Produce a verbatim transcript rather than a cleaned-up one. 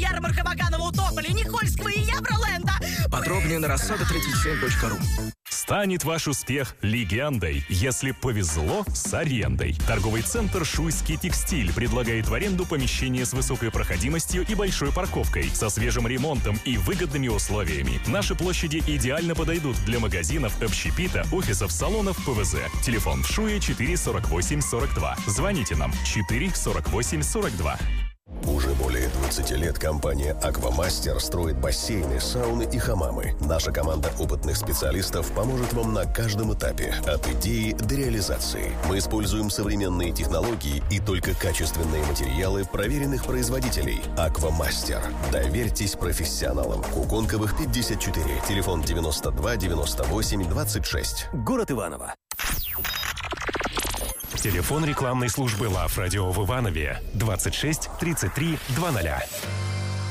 ярмарка Ваганова у Тополя, Никольского и Явроленда. Подробнее на рассада тридцать семь точка ру. Станет ваш успех легендой, если повезло с арендой. Торговый центр «Шуйский текстиль» предлагает в аренду помещение с высокой проходимостью и большой парковкой, со свежим ремонтом и выгодными условиями. Наши площади идеально подойдут для магазинов, общепита, офисов, салонов, ПВЗ. Телефон в Шуе четыре сорок восемь сорок два. Звоните нам четыре сорок восемь сорок два. Уже более двадцати лет компания «Аквамастер» строит бассейны, сауны и хамамы. Наша команда опытных специалистов поможет вам на каждом этапе, от идеи до реализации. Мы используем современные технологии и только качественные материалы проверенных производителей. «Аквамастер». Доверьтесь профессионалам. Куконковых пятьдесят четыре. Телефон девяносто два девяносто восемь двадцать шесть. Город Иваново. Телефон рекламной службы «Лав Радио» в Иванове двадцать шесть тридцать три двадцать.